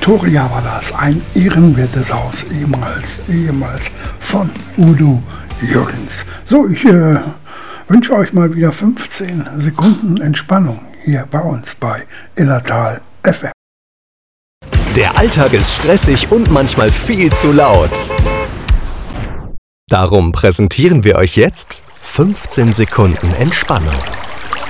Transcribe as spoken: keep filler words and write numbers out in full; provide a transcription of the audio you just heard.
Victoria war das, ein ehrenwertes Haus, ehemals, ehemals von Udo Jürgens. So, ich äh, wünsche euch mal wieder fünfzehn Sekunden Entspannung hier bei uns bei Illertal F M. Der Alltag ist stressig und manchmal viel zu laut. Darum präsentieren wir euch jetzt fünfzehn Sekunden Entspannung.